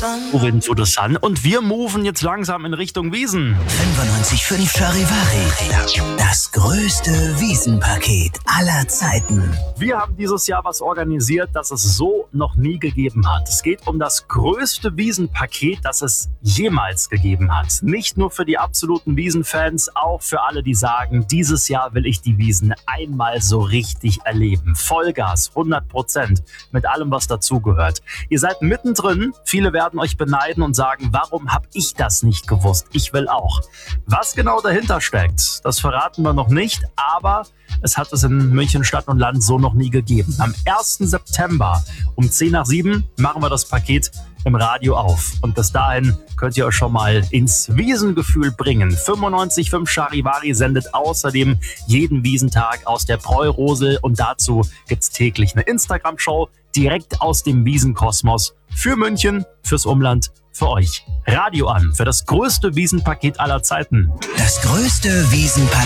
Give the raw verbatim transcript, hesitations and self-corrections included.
Moving to the Sun. Und wir moven jetzt langsam in Richtung Wiesn. fünfundneunzig Komma fünf Charivari. Das größte Wiesenpaket aller Zeiten. Wir haben dieses Jahr was organisiert, das es so noch nie gegeben hat. Es geht um das größte Wiesenpaket, das es jemals gegeben hat. Nicht nur für die absoluten Wiesenfans, auch für alle, die sagen, dieses Jahr will ich die Wiesn einmal so richtig erleben. Vollgas, hundert Prozent, mit allem, was dazugehört. Ihr seid mittendrin. Viele werden euch beneiden und sagen, warum habe ich das nicht gewusst? Ich will auch. Was genau dahinter steckt, das verraten wir noch nicht, aber es hat es in München Stadt und Land so noch nie gegeben. Am ersten September um zehn nach sieben machen wir das Paket im Radio auf. Und bis dahin könnt ihr euch schon mal ins Wiesengefühl bringen. fünfundneunzig Komma fünf Charivari sendet außerdem jeden Wiesentag aus der Bräurosel. Und dazu gibt's täglich eine Instagram-Show direkt aus dem Wiesenkosmos. Für München, fürs Umland, für euch. Radio an für das größte Wiesenpaket aller Zeiten. Das größte Wiesenpaket